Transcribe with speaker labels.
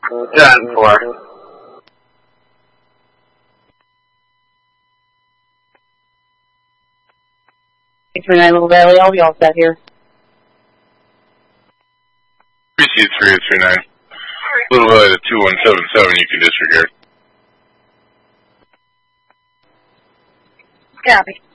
Speaker 1: 10-4.
Speaker 2: 839 Little Valley, I'll be all set here.
Speaker 3: Appreciate 3839. Little Valley to 2177, you can disregard.
Speaker 2: Copy.